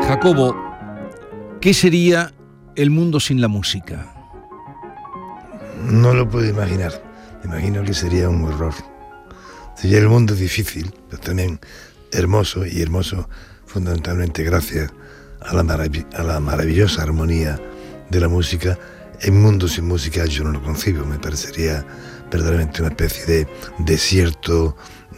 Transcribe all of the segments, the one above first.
Jacobo, ¿qué sería el mundo sin la música? No lo puedo imaginar. Imagino que sería un horror. Sería el mundo difícil, pero también hermoso, y hermoso fundamentalmente gracias a la maravillosa armonía de la música. El mundo sin música yo no lo concibo. Me parecería verdaderamente una especie de desierto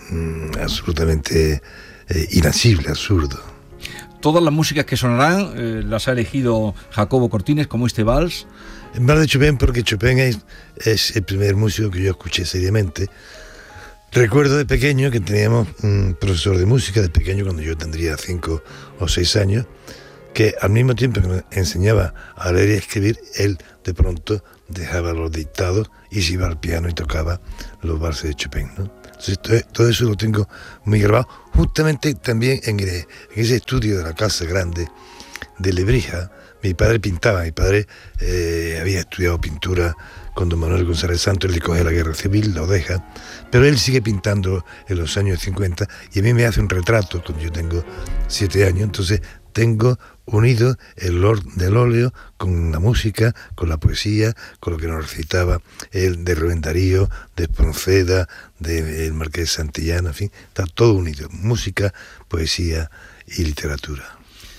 absolutamente inasible, absurdo. Todas las músicas que sonarán las ha elegido Jacobo Cortines, como este vals. En vals de Chopin, porque Chopin es el primer músico que yo escuché seriamente. Recuerdo de pequeño que teníamos un profesor de música, de pequeño, cuando yo tendría 5 o 6 años, que al mismo tiempo que me enseñaba a leer y a escribir, él de pronto dejaba los dictados y se iba al piano y tocaba los valses de Chopin, ¿no? Entonces, todo eso lo tengo muy grabado, justamente también en ese estudio de la casa grande de Lebrija. Mi padre pintaba, mi padre había estudiado pintura con don Manuel González Santos. Él le coge la guerra civil, lo deja, pero él sigue pintando en los años 50 y a mí me hace un retrato cuando yo tengo 7 años, entonces tengo unido el del óleo con la música, con la poesía, con lo que nos recitaba el de Rubén Darío, de Espronceda, del Marqués de Santillana, en fin, está todo unido, música, poesía y literatura.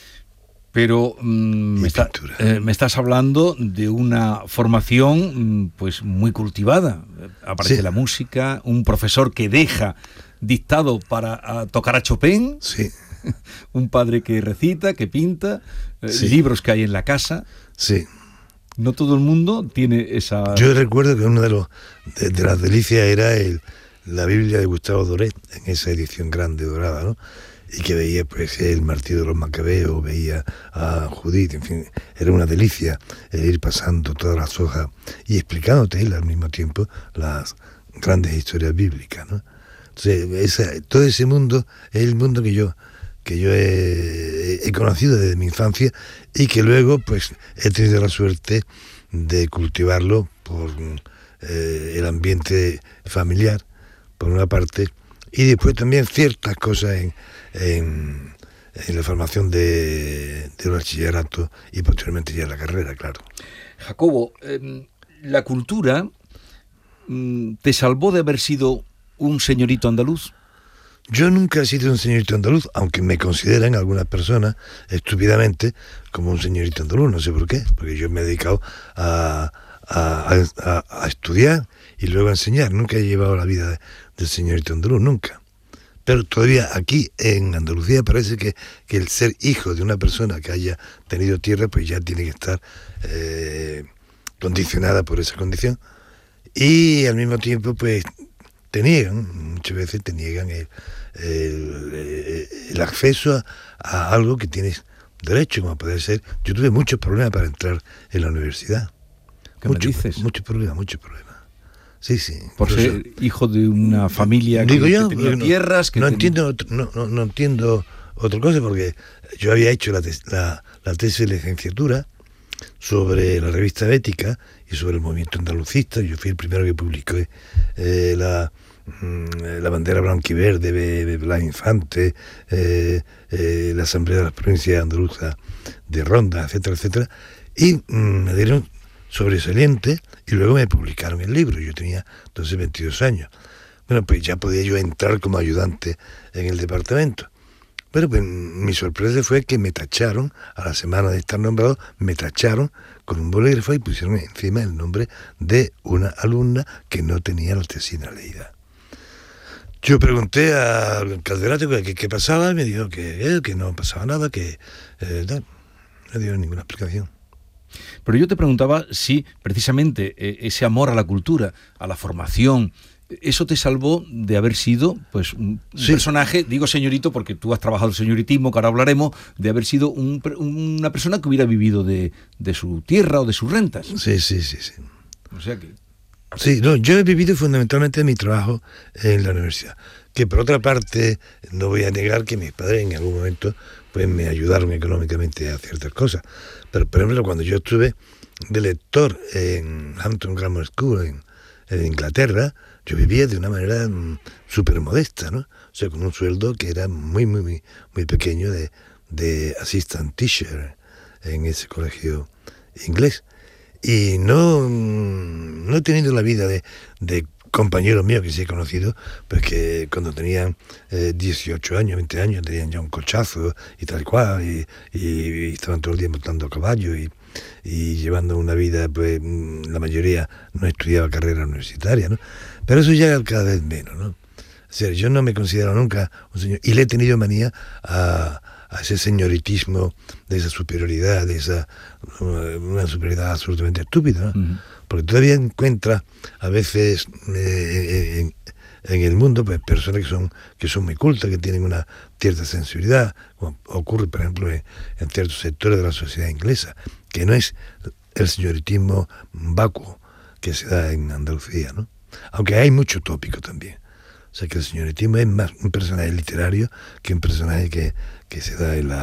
Pero me estás hablando de una formación pues muy cultivada. Aparece la música, un profesor que deja dictado para tocar a Chopin, un padre que recita, que pinta, libros que hay en la casa. Sí. No todo el mundo tiene esa... Yo recuerdo que una de las delicias era la Biblia de Gustavo Doré, en esa edición grande dorada, ¿no? Y que veía pues el martirio de los Macabeos, veía a Judith, en fin, era una delicia el ir pasando todas las hojas y explicándote él al mismo tiempo las grandes historias bíblicas, ¿no? Entonces, todo ese mundo es el mundo que yo he conocido desde mi infancia y que luego pues he tenido la suerte de cultivarlo por el ambiente familiar, por una parte, y después también ciertas cosas en la formación del bachillerato y posteriormente ya en la carrera, claro. Jacobo, ¿la cultura te salvó de haber sido un señorito andaluz? Yo nunca he sido un señorito andaluz, aunque me consideran algunas personas estúpidamente como un señorito andaluz, no sé por qué, porque yo me he dedicado a estudiar y luego a enseñar. Nunca he llevado la vida del señorito andaluz, nunca. Pero todavía aquí en Andalucía parece que el ser hijo de una persona que haya tenido tierra pues ya tiene que estar condicionada por esa condición, y al mismo tiempo pues muchas veces te niegan el acceso a algo que tienes derecho, como puede ser. Yo tuve muchos problemas para entrar en la universidad. ¿Qué me dices? Muchos problemas. Sí. Por ser hijo de una familia que tenía tierras... Que entiendo otra cosa, porque yo había hecho la tesis de licenciatura sobre la revista Ética y sobre el movimiento andalucista. Yo fui el primero que publicó la bandera blanquiverde de Blas Infante, la Asamblea de las Provincias Andaluzas de Ronda, etcétera, y me dieron sobresaliente y luego me publicaron el libro. Yo tenía entonces 22 años. Bueno, pues ya podía yo entrar como ayudante en el departamento. Pero pues mi sorpresa fue que me tacharon, a la semana de estar nombrado, me tacharon con un bolígrafo y pusieron encima el nombre de una alumna que no tenía la tesina leída. Yo pregunté al catedrático qué pasaba y me dijo que no pasaba nada, que no me dieron ninguna explicación. Pero yo te preguntaba si precisamente ese amor a la cultura, a la formación, eso te salvó de haber sido pues un personaje, digo señorito porque tú has trabajado el señoritismo, que ahora hablaremos, de haber sido una persona que hubiera vivido de su tierra o de sus rentas. Sí. O sea que... Sí, no, yo he vivido fundamentalmente de mi trabajo en la universidad, que por otra parte no voy a negar que mis padres en algún momento pues me ayudaron económicamente a ciertas cosas, pero por ejemplo cuando yo estuve de lector en Hampton Grammar School en Inglaterra, yo vivía de una manera súper modesta, ¿no? O sea, con un sueldo que era muy pequeño de de assistant teacher en ese colegio inglés. Y no he tenido la vida de compañeros míos que sí he conocido, pues que cuando tenían 18 años, 20 años, tenían ya un cochazo y tal cual, y estaban todo el día montando a caballo y llevando una vida, pues la mayoría no estudiaba carrera universitaria, ¿no? Pero eso ya cada vez menos, ¿no? O sea, yo no me considero nunca un señor, y le he tenido manía a ese señoritismo, de esa superioridad, una superioridad absolutamente estúpida, ¿no? Porque todavía encuentra a veces en el mundo pues personas que son muy cultas, que tienen una cierta sensibilidad, como ocurre por ejemplo en ciertos sectores de la sociedad inglesa, que no es el señoritismo vacuo que se da en Andalucía, ¿no? Aunque hay mucho tópico también. O sea que el señoritismo es más un personaje literario que un personaje que se da en la